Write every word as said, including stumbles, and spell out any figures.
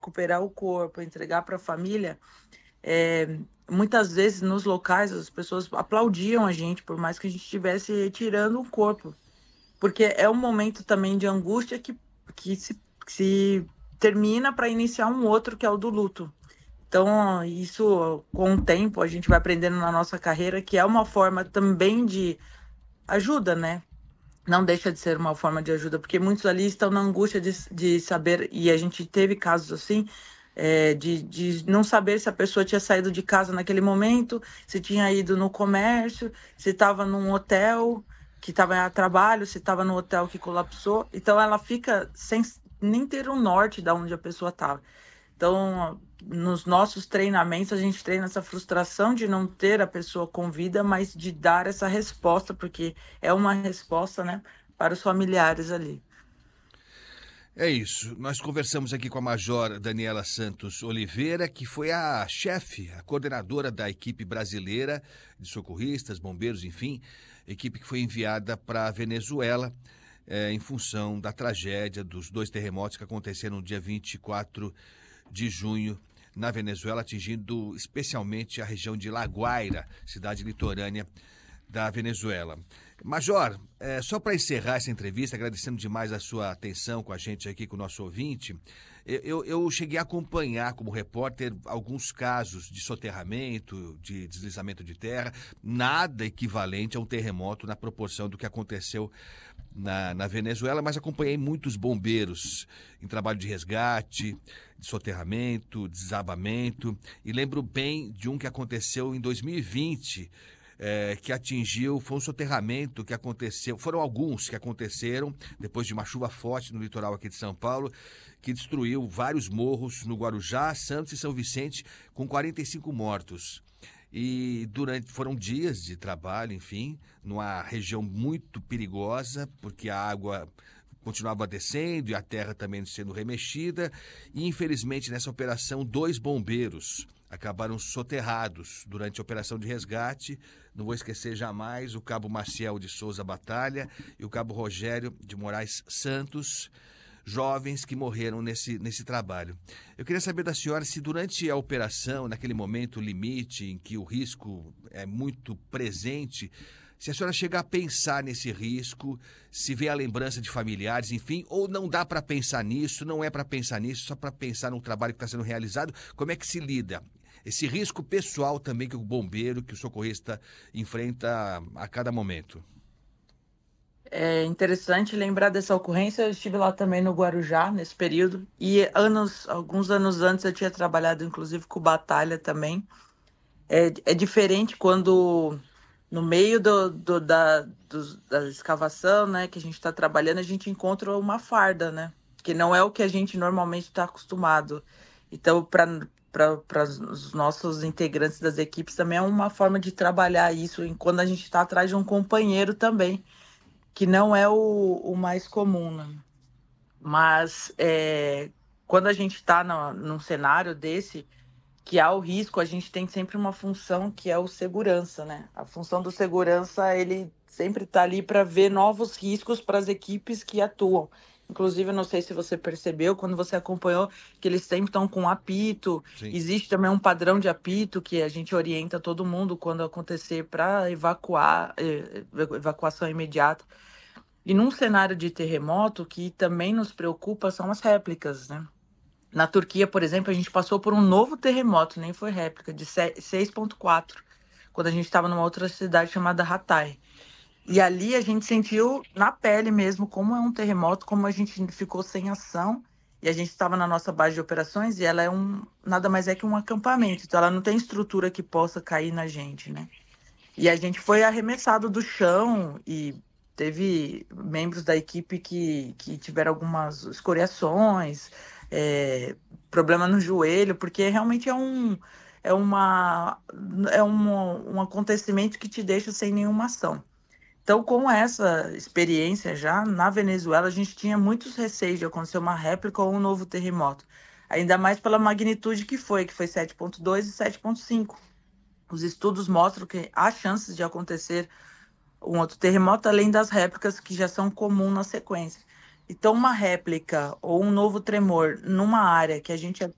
recuperar o corpo, entregar para a família, é, muitas vezes nos locais as pessoas aplaudiam a gente, por mais que a gente estivesse retirando o corpo, porque é um momento também de angústia que, que se, que se termina para iniciar um outro, que é o do luto. Então, isso, com o tempo, a gente vai aprendendo na nossa carreira que é uma forma também de ajuda, né? Não deixa de ser uma forma de ajuda, porque muitos ali estão na angústia de, de saber, e a gente teve casos assim, é, de, de não saber se a pessoa tinha saído de casa naquele momento, se tinha ido no comércio, se estava num hotel que estava a trabalho, se estava no hotel que colapsou. Então ela fica sem nem ter um norte de onde a pessoa estava. Então, nos nossos treinamentos, a gente treina essa frustração de não ter a pessoa com vida, mas de dar essa resposta, porque é uma resposta, né, para os familiares ali. É isso. Nós conversamos aqui com a Major Daniela Santos Oliveira, que foi a chefe, a coordenadora da equipe brasileira de socorristas, bombeiros, enfim, equipe que foi enviada para a Venezuela eh, em função da tragédia dos dois terremotos que aconteceram no dia vinte e quatro de junho na Venezuela, atingindo especialmente a região de La Guaira, cidade litorânea da Venezuela. Major, é, só para encerrar essa entrevista, agradecendo demais a sua atenção com a gente aqui, com o nosso ouvinte, eu, eu cheguei a acompanhar como repórter alguns casos de soterramento, de deslizamento de terra, nada equivalente a um terremoto na proporção do que aconteceu na, na Venezuela, mas acompanhei muitos bombeiros em trabalho de resgate, de soterramento, desabamento, e lembro bem de um que aconteceu em dois mil e vinte, É, que atingiu, foi um soterramento que aconteceu, foram alguns que aconteceram depois de uma chuva forte no litoral aqui de São Paulo, que destruiu vários morros no Guarujá, Santos e São Vicente, com quarenta e cinco mortos. E durante, foram dias de trabalho, enfim, numa região muito perigosa, porque a água continuava descendo e a terra também sendo remexida, e infelizmente nessa operação dois bombeiros acabaram soterrados durante a operação de resgate. Não vou esquecer jamais o cabo Maciel de Souza Batalha e o cabo Rogério de Moraes Santos, jovens que morreram nesse, nesse trabalho. Eu queria saber da senhora se durante a operação, naquele momento limite em que o risco é muito presente, se a senhora chega a pensar nesse risco, se vê a lembrança de familiares, enfim, ou não dá para pensar nisso, não é para pensar nisso, só para pensar no trabalho que está sendo realizado, como é que se lida? Esse risco pessoal também que o bombeiro, que o socorrista enfrenta a cada momento. É interessante lembrar dessa ocorrência. Eu estive lá também no Guarujá nesse período, e anos, alguns anos antes eu tinha trabalhado inclusive com Batalha também. É, é diferente quando no meio do, do- da, dos- da escavação, né, que a gente está trabalhando, a gente encontra uma farda, né, que não é o que a gente normalmente está acostumado. Então, para para os nossos integrantes das equipes também é uma forma de trabalhar isso, em quando a gente está atrás de um companheiro também, que não é o, o mais comum, né? Mas é, quando a gente está num cenário desse, que há o risco, a gente tem sempre uma função que é o segurança, né? A função do segurança, ele sempre está ali para ver novos riscos para as equipes que atuam. Inclusive, eu não sei se você percebeu, quando você acompanhou, que eles sempre estão com apito. Sim. Existe também um padrão de apito que a gente orienta todo mundo quando acontecer para evacuar, eh, evacuação imediata. E num cenário de terremoto, o que também nos preocupa são as réplicas, né? Na Turquia, por exemplo, a gente passou por um novo terremoto, nem foi réplica, de seis ponto quatro, quando a gente estava numa outra cidade chamada Hatay. E ali a gente sentiu na pele mesmo como é um terremoto, como a gente ficou sem ação. E a gente estava na nossa base de operações e ela é um, nada mais é que um acampamento. Então ela não tem estrutura que possa cair na gente, né? E a gente foi arremessado do chão e teve membros da equipe que, que tiveram algumas escoriações, é, problema no joelho, porque realmente é um, é uma, é um, um acontecimento que te deixa sem nenhuma ação. Então, com essa experiência já, na Venezuela, a gente tinha muitos receios de acontecer uma réplica ou um novo terremoto. Ainda mais pela magnitude que foi, que foi sete ponto dois e sete ponto cinco. Os estudos mostram que há chances de acontecer um outro terremoto, além das réplicas que já são comuns na sequência. Então, uma réplica ou um novo tremor numa área que a gente